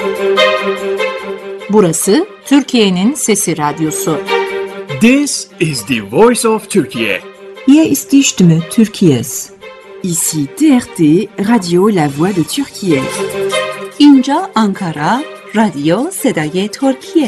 Burası Türkiye'nin Sesi Radyosu. This is the voice of Turkey. Hier ist die Stimme Türkiye's. Ici TRT, Radio La Voix de Türkiye. اینجا آنکارا، رادیو صدای ترکیه.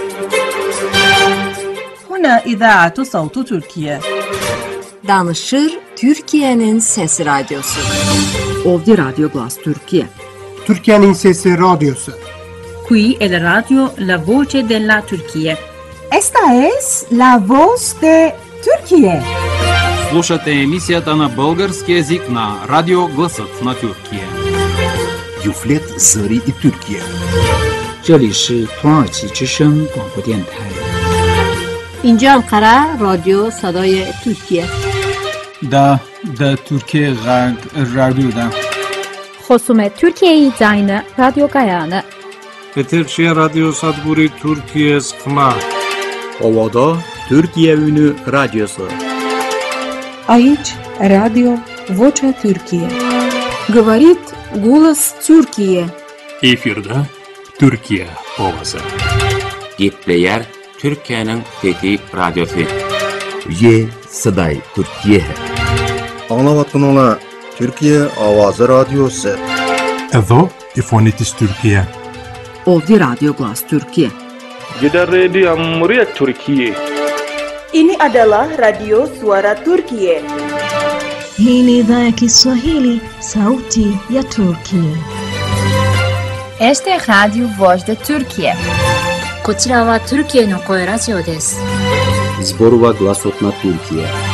هنا إذاعة صوت تركيا. Danışır Türkiye'nin Sesi Radyosu. Ovdje Radio Glas Türkiye. Türkiye'nin Sesi Radyosu. Qui è la radio La Voce della Turchia. Esta es la voz de Turquía. Слушате емисията на български език на Радио Гласът на Türkiye. Юфлет Зари и Türkiye. 这里是土耳其之声广播电台。 اینجا آنکارا، رادیو صدای ترکیه. Da Türkiye Radyo'da. خصوم Türkiye'yi zayını Radyo Gayane. Peterşehir Radyo Sadburi Türkiye Skma. Ovada Türkiye Ünü Radyosu. Aici Radio Vocea Türkiye. Говорит голос Türkiye. Efirde Türkiye ovası. Gitleyer Türkiye'nin Fethi Radyosu. Ye Saday Türkiye. Anlavatın ola Türkiye Avazı Radyosu. Edo İfonitis Türkiye. Ovdje Radio Glas Türkiye. Gider Radio Cumhuriyet Türkiye. Ini adalah Radio Suara Turkiye. Hii ni idhaa ya Kiswahili, sauti ya Turkiye. Este Radio Voz de Turkiye. こちらはトルキエの声ラジオです。 Zborova Glasot na Turkiye.